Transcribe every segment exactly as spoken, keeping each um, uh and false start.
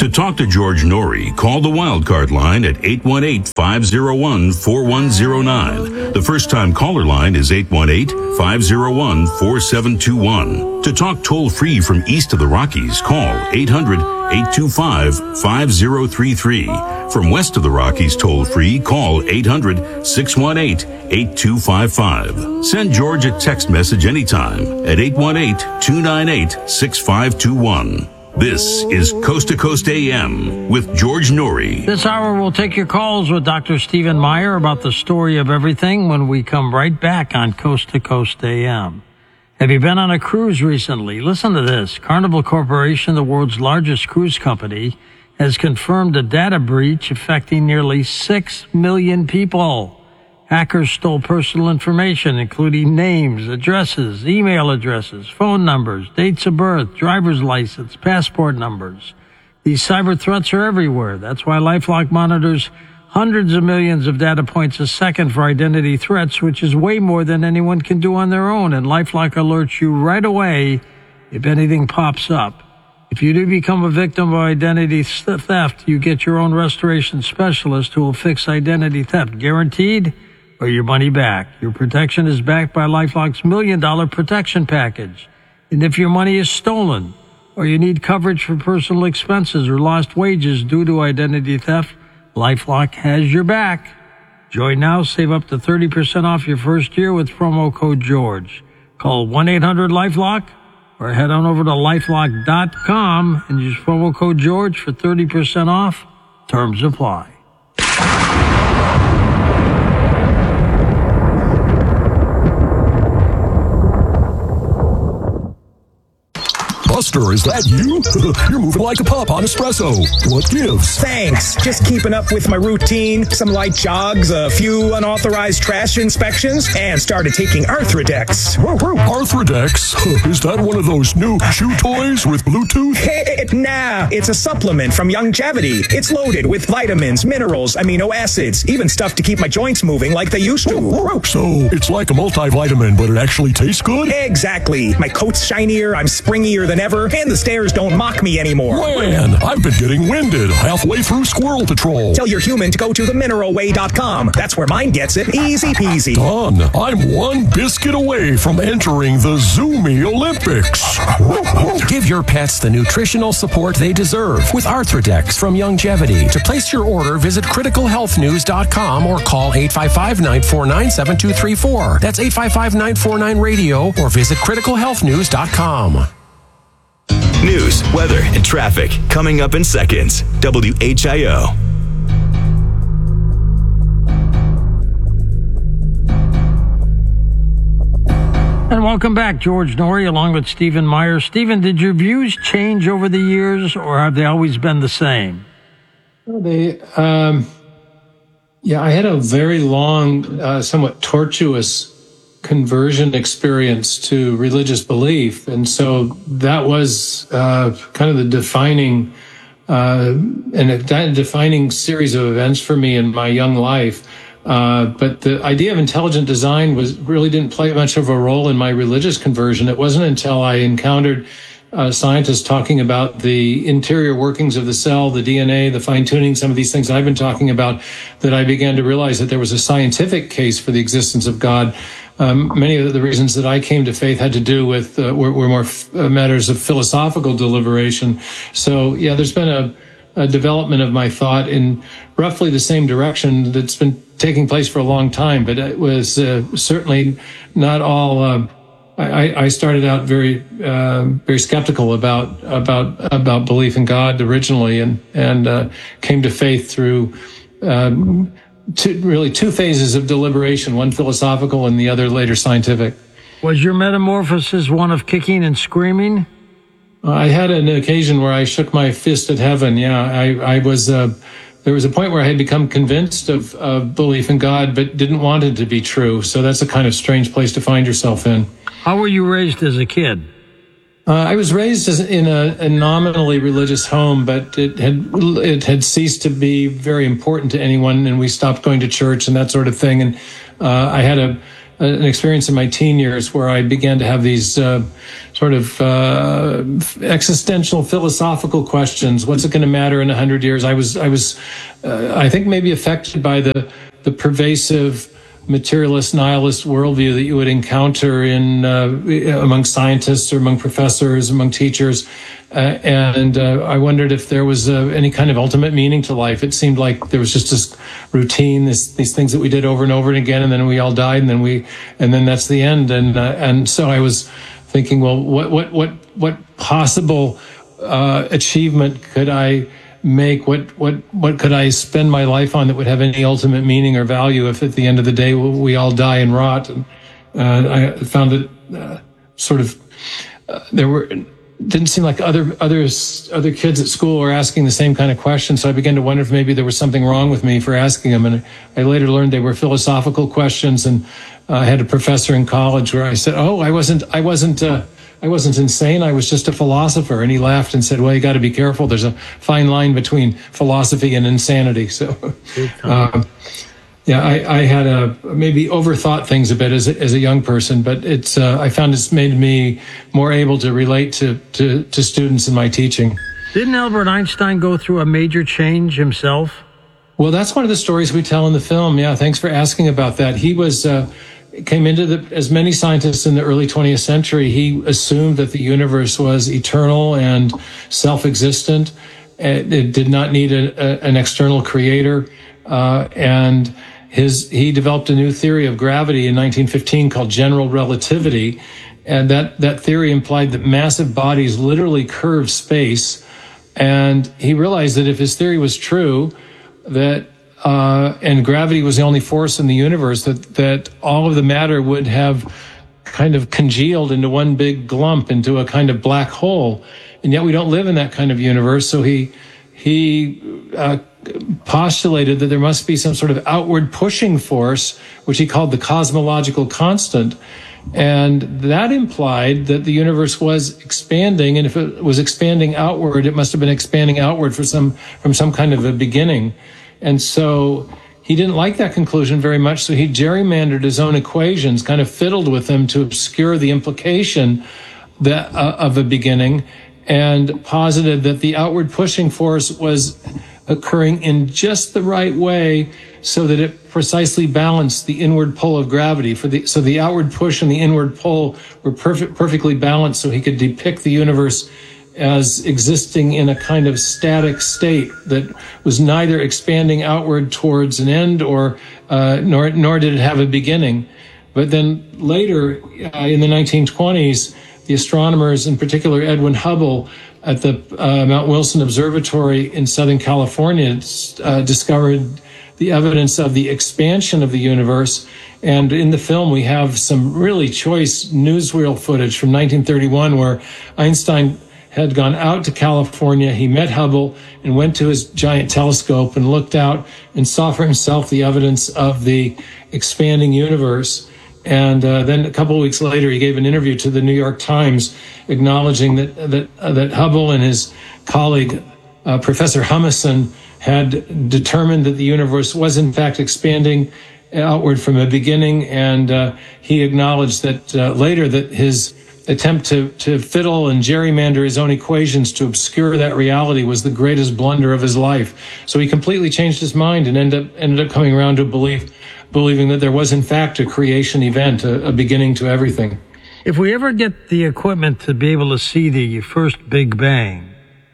To talk to George Norrie, call the Wildcard line at eight one eight, five oh one, four one oh nine. The first-time caller line is eight one eight, five oh one, four seven two one. To talk toll-free from east of the Rockies, call eight hundred, eight two five, five oh three three. From west of the Rockies toll-free, call eight hundred, six one eight, eight two five five. Send George a text message anytime at eight one eight, two nine eight, six five two one. This is Coast to Coast A M with George Norrie. This hour we'll take your calls with Doctor Stephen Meyer about the story of everything when we come right back on Coast to Coast A M. Have you been on a cruise recently? Listen to this. Carnival Corporation, the world's largest cruise company, has confirmed a data breach affecting nearly six million people. Hackers stole personal information, including names, addresses, email addresses, phone numbers, dates of birth, driver's license, passport numbers. These cyber threats are everywhere. That's why LifeLock monitors hundreds of millions of data points a second for identity threats, which is way more than anyone can do on their own. And LifeLock alerts you right away if anything pops up. If you do become a victim of identity theft, you get your own restoration specialist who will fix identity theft, guaranteed, or your money back. Your protection is backed by LifeLock's million dollar protection package. And if your money is stolen, or you need coverage for personal expenses or lost wages due to identity theft, LifeLock has your back. Join now, save up to thirty percent off your first year with promo code George. Call one eight hundred LifeLock or head on over to lifelock dot com and use promo code George for thirty percent off. Terms apply. Buster, is that you? You're moving like a pup on espresso. What gives? Thanks. Just keeping up with my routine, some light jogs, a few unauthorized trash inspections, and started taking Arthrodex. Arthrodex? Is that one of those new chew toys with Bluetooth? Hey, nah, it's a supplement from Youngevity. It's loaded with vitamins, minerals, amino acids, even stuff to keep my joints moving like they used to. So, it's like a multivitamin, but it actually tastes good? Exactly. My coat's shinier, I'm springier than ever, and the stairs don't mock me anymore. Man, I've been getting winded halfway through Squirrel Patrol. Tell your human to go to the mineral way dot com. That's where mine gets it. Easy peasy. Done. I'm one biscuit away from entering the Zoomy Olympics. Give your pets the nutritional support they deserve with Arthrodex from Youngevity. To place your order, visit critical health news dot com or call eight five five, nine four nine, seven two three four. That's eight five five, nine four nine, radio or visit critical health news dot com. News, weather, and traffic coming up in seconds. W H I O. And welcome back, George Norrie, along with Stephen Meyer. Stephen, did your views change over the years, or have they always been the same? Well, they, um, yeah, I had a very long, uh, somewhat tortuous conversion experience to religious belief. And so that was uh, kind of the defining uh, and a defining series of events for me in my young life. Uh, but the idea of intelligent design was really didn't play much of a role in my religious conversion. It wasn't until I encountered uh, scientists talking about the interior workings of the cell, the D N A, the fine-tuning, some of these things I've been talking about, that I began to realize that there was a scientific case for the existence of God. Um, many of the reasons that I came to faith had to do with uh, were, were more f- uh, matters of philosophical deliberation. So, yeah, there's been a, a development of my thought in roughly the same direction that's been taking place for a long time, but it was uh, certainly not all. Uh, I, I started out very, uh, very skeptical about about about belief in God originally, and and uh, came to faith through. Um, Two, really two phases of deliberation, one philosophical and the other later scientific. Was your metamorphosis one of kicking and screaming? Uh, I had an occasion where I shook my fist at heaven. Yeah, I, I was, uh, there was a point where I had become convinced of, of belief in God, but didn't want it to be true. So that's a kind of strange place to find yourself in. How were you raised as a kid? Uh, I was raised as, in a, a nominally religious home, but it had it had ceased to be very important to anyone, and we stopped going to church and that sort of thing. And uh, I had a an experience in my teen years where I began to have these uh, sort of uh, existential philosophical questions. What's it going to matter in a hundred years? I was, I was, uh, I think maybe affected by the the pervasive materialist nihilist worldview that you would encounter in uh, among scientists or among professors, among teachers. Uh, and uh, I wondered if there was uh, any kind of ultimate meaning to life. It seemed like there was just this routine, this, these things that we did over and over and again, and then we all died, and then we, and then that's the end. And uh, and so I was thinking, well, what what what what possible uh, achievement could I make? What what what could I spend my life on that would have any ultimate meaning or value if at the end of the day we all die and rot? And uh, I found it uh, sort of uh, there were. Didn't seem like other others other kids at school were asking the same kind of questions. So I began to wonder if maybe there was something wrong with me for asking them. And I later learned they were philosophical questions. And uh, I had a professor in college where I said, "Oh, I wasn't I wasn't uh, I wasn't insane. I was just a philosopher." And he laughed and said, "Well, you got to be careful. There's a fine line between philosophy and insanity." So. Um, Yeah, I, I had a, maybe overthought things a bit as a, as a young person, but it's uh, I found it's made me more able to relate to, to, to students in my teaching. Didn't Albert Einstein go through a major change himself? Well, that's one of the stories we tell in the film. Yeah, thanks for asking about that. He was uh, came into the, as many scientists in the early twentieth century, he assumed that the universe was eternal and self-existent. It did not need a, a, an external creator, uh, and His, he developed a new theory of gravity in nineteen fifteen called general relativity, and that, that theory implied that massive bodies literally curve space. And he realized that if his theory was true, that uh, and gravity was the only force in the universe, that that all of the matter would have kind of congealed into one big glump, into a kind of black hole. And yet we don't live in that kind of universe. So he he. Uh, postulated that there must be some sort of outward pushing force, which he called the cosmological constant. And that implied that the universe was expanding, and if it was expanding outward, it must have been expanding outward for some, from some kind of a beginning. And so he didn't like that conclusion very much, so he gerrymandered his own equations, kind of fiddled with them to obscure the implication that, uh, of a beginning, and posited that the outward pushing force was occurring in just the right way so that it precisely balanced the inward pull of gravity. For the, so the outward push and the inward pull were perfect, perfectly balanced, so he could depict the universe as existing in a kind of static state that was neither expanding outward towards an end or uh, nor, nor did it have a beginning. But then later, uh, in the nineteen twenties, the astronomers, in particular Edwin Hubble, at the uh, Mount Wilson Observatory in Southern California, uh, discovered the evidence of the expansion of the universe. And in the film, we have some really choice newsreel footage from nineteen thirty-one where Einstein had gone out to California. He met Hubble and went to his giant telescope and looked out and saw for himself the evidence of the expanding universe. And uh, then a couple of weeks later, he gave an interview to the New York Times acknowledging that that, uh, that Hubble and his colleague, uh, Professor Humason, had determined that the universe was in fact expanding outward from a beginning. And uh, he acknowledged that uh, later that his attempt to, to fiddle and gerrymander his own equations to obscure that reality was the greatest blunder of his life. So he completely changed his mind and ended up, ended up coming around to believe, believing that there was in fact a creation event, a, a beginning to everything. If we ever get the equipment to be able to see the first Big Bang,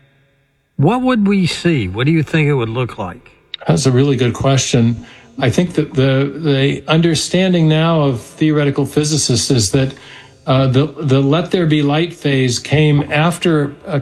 what would we see? What do you think it would look like? That's a really good question. I think that the the understanding now of theoretical physicists is that uh, the the let there be light phase came after a,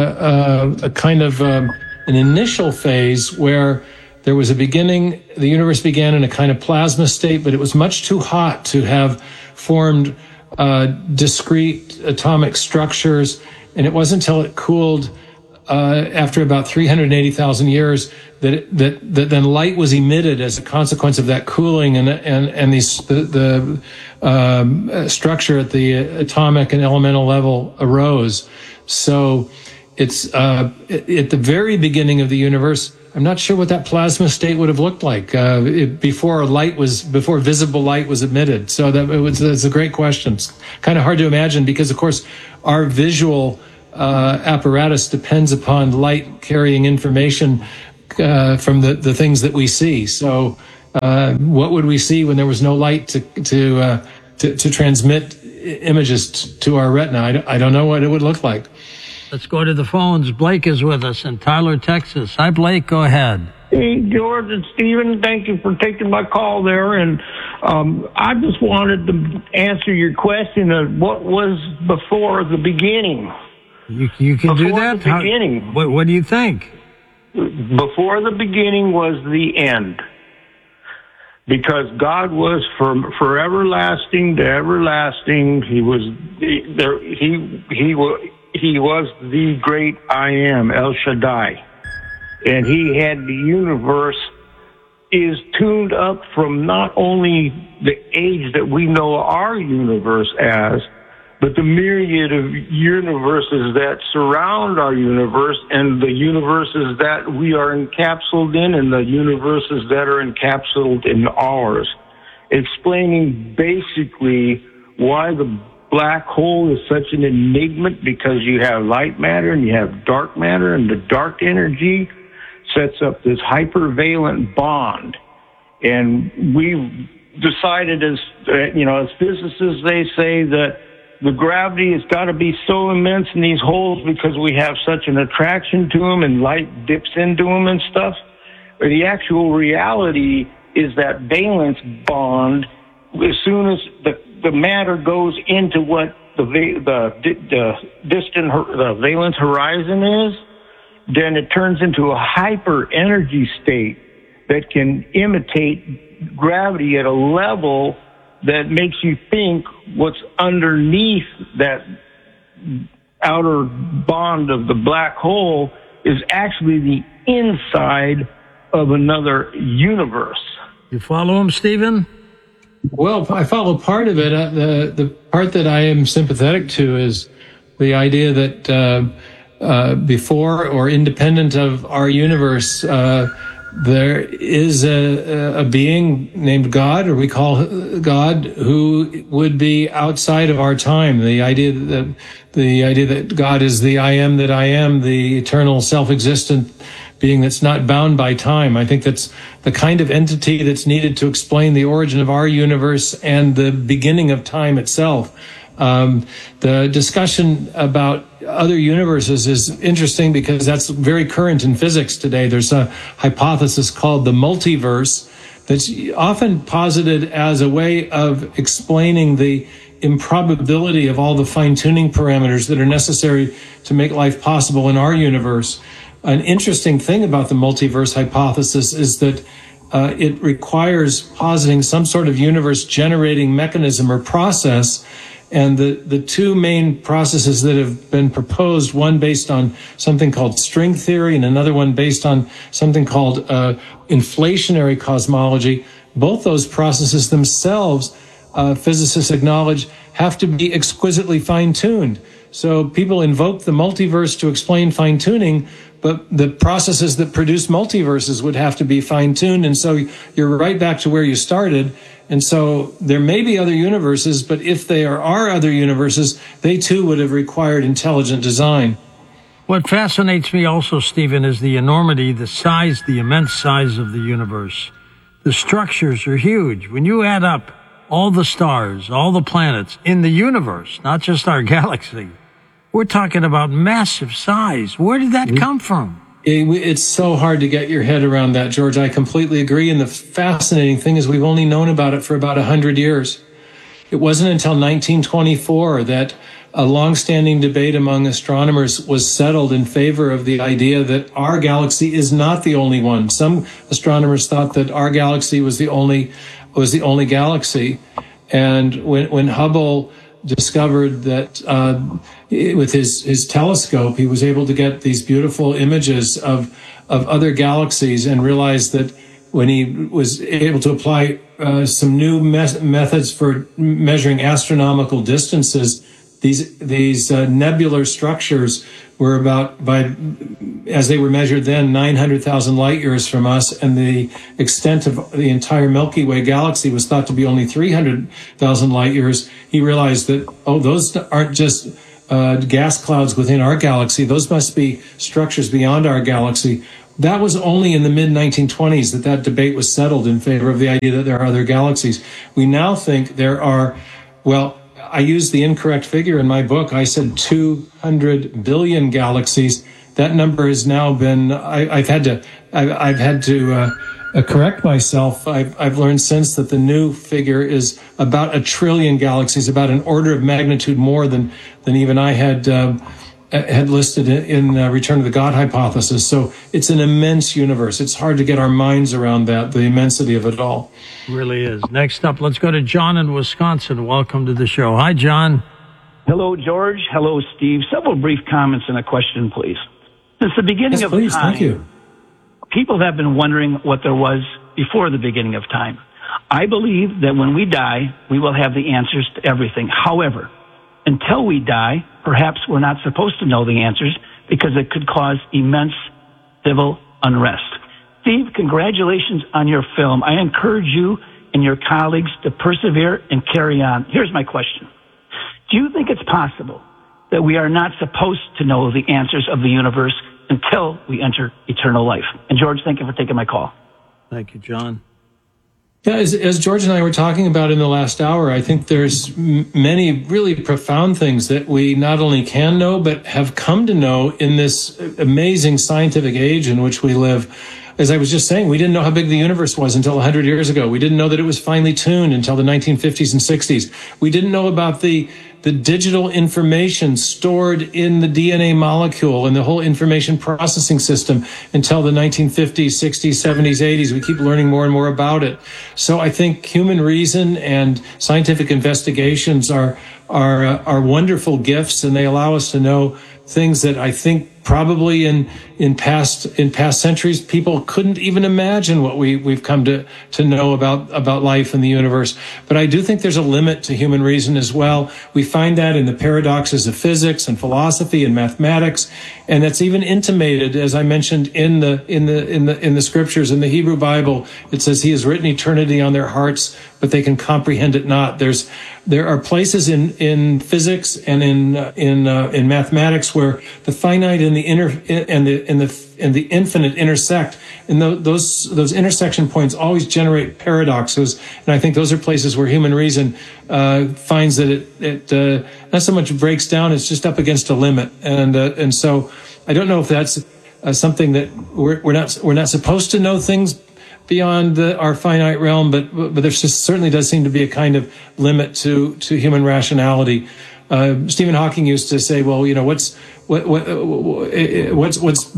a, a kind of um, an initial phase where there was a beginning. The universe began in a kind of plasma state, but it was much too hot to have formed uh, discrete atomic structures, and it wasn't until it cooled uh, after about three hundred eighty thousand years that, it, that that then light was emitted as a consequence of that cooling, and and and these the, the um, structure at the atomic and elemental level arose. So it's uh, at the very beginning of the universe, I'm not sure what that plasma state would have looked like uh, it, before light was before visible light was emitted. So that it was it's a great question. It's kind of hard to imagine because, of course, our visual uh, apparatus depends upon light carrying information uh, from the, the things that we see. So, uh, what would we see when there was no light to to uh, to, to transmit images t- to our retina? I, d- I don't know what it would look like. Let's go to the phones. Blake is with us in Tyler, Texas. Hi, Blake. Go ahead. Hey, George and Stephen. Thank you for taking my call there. And um, I just wanted to answer your question of what was before the beginning. You, you can before do that? The beginning. How, what, what do you think? Before the beginning was the end. Because God was from for everlasting to everlasting. He was there. He he was. He was the great I am, El Shaddai. And he had the universe is tuned up from not only the age that we know our universe as, but the myriad of universes that surround our universe and the universes that we are encapsulated in and the universes that are encapsulated in ours, explaining basically why the black hole is such an enigma, because you have light matter and you have dark matter, and the dark energy sets up this hypervalent bond. And we've decided as, you know, as physicists, they say that the gravity has got to be so immense in these holes because we have such an attraction to them and light dips into them and stuff. But the actual reality is that valence bond, as soon as the the matter goes into what the the, the distant the valence horizon is, then it turns into a hyper energy state that can imitate gravity at a level that makes you think what's underneath that outer bond of the black hole is actually the inside of another universe. You follow him, Stephen? Well, I follow part of it. Uh, the the part that I am sympathetic to is the idea that uh, uh, before or independent of our universe, uh, there is a, a being named God, or we call God, who would be outside of our time. The idea that the idea that God is the I am that I am, the eternal, self-existent being that's not bound by time. I think that's the kind of entity that's needed to explain the origin of our universe and the beginning of time itself. Um, the discussion about other universes is interesting because that's very current in physics today. There's a hypothesis called the multiverse that's often posited as a way of explaining the improbability of all the fine-tuning parameters that are necessary to make life possible in our universe. An interesting thing about the multiverse hypothesis is that uh, it requires positing some sort of universe-generating mechanism or process. And the, the two main processes that have been proposed, one based on something called string theory and another one based on something called uh, inflationary cosmology, both those processes themselves, uh, physicists acknowledge, have to be exquisitely fine-tuned. So people invoke the multiverse to explain fine-tuning, but the processes that produce multiverses would have to be fine-tuned. And so you're right back to where you started. And so there may be other universes, but if there are other universes, they too would have required intelligent design. What fascinates me also, Stephen, is the enormity, the size, the immense size of the universe. The structures are huge. When you add up all the stars, all the planets in the universe, not just our galaxy, we're talking about massive size. Where did that come from? It's so hard to get your head around that, George. I completely agree. And the fascinating thing is we've only known about it for about one hundred years. It wasn't until nineteen twenty-four that a long-standing debate among astronomers was settled in favor of the idea that our galaxy is not the only one. Some astronomers thought that our galaxy was the only was the only galaxy. And when, when Hubble discovered that uh, with his, his telescope, he was able to get these beautiful images of of other galaxies, and realized that when he was able to apply uh, some new me- methods for measuring astronomical distances, these these uh, nebular structures were about by as they were measured then, nine hundred thousand light years from us, and the extent of the entire Milky Way galaxy was thought to be only three hundred thousand light years, he realized that, oh, those aren't just uh, gas clouds within our galaxy. Those must be structures beyond our galaxy. That was only in the mid nineteen twenties that that debate was settled in favor of the idea that there are other galaxies. We now think there are, well, I used the incorrect figure in my book. I said two hundred billion galaxies. That number has now been, I, I've had to, I've, I've had to uh, uh, correct myself. I've, I've learned since that the new figure is about a trillion galaxies, about an order of magnitude more than, than even I had, uh, had listed in uh, Return of the God hypothesis. So it's an immense universe. It's hard to get our minds around that, the immensity of it all. It really is. Next up, let's go to John in Wisconsin. Welcome to the show. Hi, John. Hello, George. Hello, Steve. Several brief comments and a question, please. Since the beginning yes, of please. time, Thank you. people have been wondering what there was before the beginning of time. I believe that when we die, we will have the answers to everything. However, until we die, perhaps we're not supposed to know the answers because it could cause immense civil unrest. Steve, congratulations on your film. I encourage you and your colleagues to persevere and carry on. Here's my question. Do you think it's possible that we are not supposed to know the answers of the universe until we enter eternal life? And George, thank you for taking my call. Thank you, John. Yeah, as, as George and I were talking about in the last hour, I think there's m- many really profound things that we not only can know, but have come to know in this amazing scientific age in which we live. As I was just saying, we didn't know how big the universe was until one hundred years ago. We didn't know that it was finely tuned until the nineteen fifties and sixties. We didn't know about the the digital information stored in the D N A molecule and the whole information processing system until the nineteen fifties, sixties, seventies, eighties. We keep learning more and more about it. So I think human reason and scientific investigations are are uh, are wonderful gifts, and they allow us to know things that I think probably in in past in past centuries people couldn't even imagine what we we've come to to know about about life and the universe. But I do think there's a limit to human reason as well. We find that in the paradoxes of physics and philosophy and mathematics, and that's even intimated, as I mentioned, in the in the in the in the scriptures in the Hebrew Bible. It says He has written eternity on their hearts, but they can comprehend it not. There's there are places in in physics and in uh, in uh, in mathematics where the finite and the inner and the and the and the infinite intersect, and those those intersection points always generate paradoxes. And I think those are places where human reason uh, finds that it it uh, not so much breaks down; it's just up against a limit. And uh, and so I don't know if that's uh, something that we're we're not we're not supposed to know things beyond the, our finite realm, but but there just certainly does seem to be a kind of limit to to human rationality. Uh, Stephen Hawking used to say, "Well, you know, what's what, what what's what's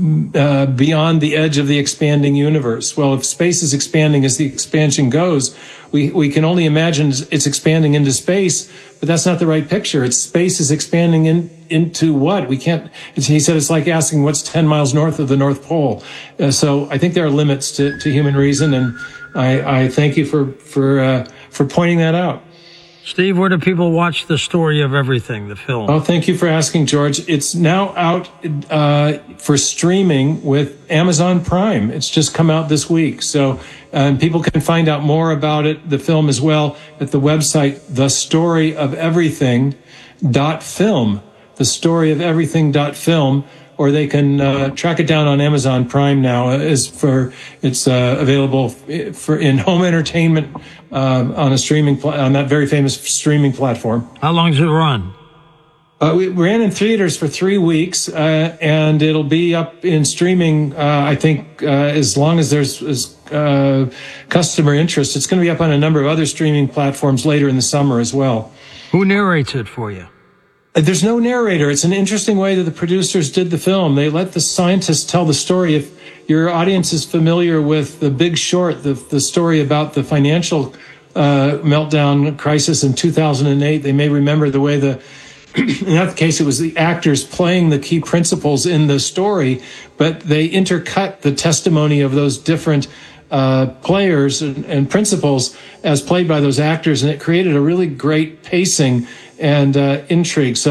uh, beyond the edge of the expanding universe?" Well, if space is expanding as the expansion goes, we we can only imagine it's expanding into space, but that's not the right picture. It's space is expanding in into what? We can't. It's, he said it's like asking what's ten miles north of the North Pole. Uh, so I think there are limits to, to human reason, and I, I thank you for for uh, for pointing that out. Steve, where do people watch The Story of Everything, the film? Oh, thank you for asking, George. It's now out uh, for streaming with Amazon Prime. It's just come out this week. So um, people can find out more about it, the film as well, at the website, the story of everything dot film, the story of everything dot film, or they can uh, track it down on Amazon Prime now. Is for It's uh, available for in home entertainment uh, on a streaming pl- on that very famous streaming platform. How long does it run? Uh, we ran in theaters for three weeks, uh, and it'll be up in streaming. Uh, I think uh, as long as there's as, uh, customer interest, it's going to be up on a number of other streaming platforms later in the summer as well. Who narrates it for you? There's no narrator. It's an interesting way that the producers did the film. They let the scientists tell the story. If your audience is familiar with The Big Short, the, the story about the financial uh, meltdown crisis in two thousand eight, they may remember the way the, in that case, it was the actors playing the key principles in the story, but they intercut the testimony of those different uh, players and, and principles as played by those actors, and it created a really great pacing and uh, intrigue. So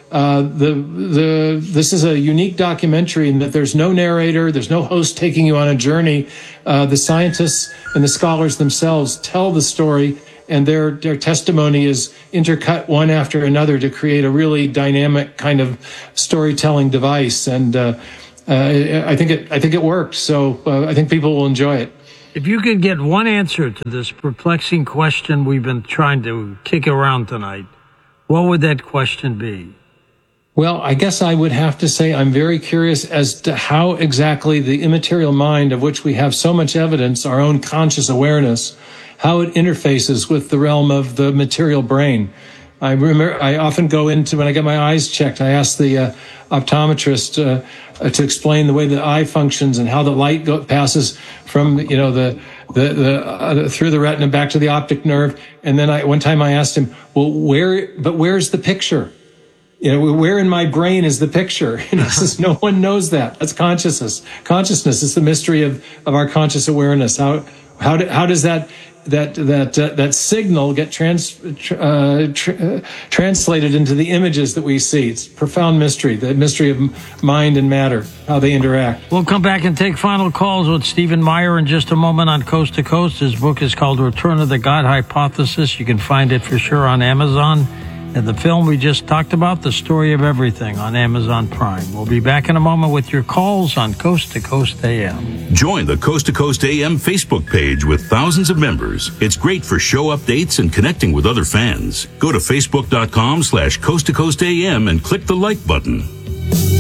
uh, the the this is a unique documentary in that there's no narrator, there's no host taking you on a journey. Uh, the scientists and the scholars themselves tell the story, and their their testimony is intercut one after another to create a really dynamic kind of storytelling device. And uh, uh, I think it I think it worked. So uh, I think people will enjoy it. If you could get one answer to this perplexing question we've been trying to kick around tonight, what would that question be? Well, I guess I would have to say I'm very curious as to how exactly the immaterial mind, of which we have so much evidence, our own conscious awareness, how it interfaces with the realm of the material brain. I remember I often go into, when I get my eyes checked, I ask the uh, optometrist uh, uh, to explain the way the eye functions and how the light go, passes from, you know, the the, the uh, through the retina back to the optic nerve. And then I, one time I asked him, well, where, but where's the picture? You know, where in my brain is the picture? And he says, no one knows that. That's consciousness. Consciousness is the mystery of, of our conscious awareness. How, how, do, how does that, that, that, uh, that signal get trans, uh, tr- uh, translated into the images that we see? It's a profound mystery, the mystery of mind and matter, how they interact. We'll come back and take final calls with Stephen Meyer in just a moment on Coast to Coast. His book is called Return of the God Hypothesis. You can find it for sure on Amazon. And the film we just talked about, The Story of Everything, on Amazon Prime. We'll be back in a moment with your calls on Coast to Coast A M. Join the Coast to Coast A M Facebook page with thousands of members. It's great for show updates and connecting with other fans. Go to facebook.com slash Coast to Coast AM and click the like button.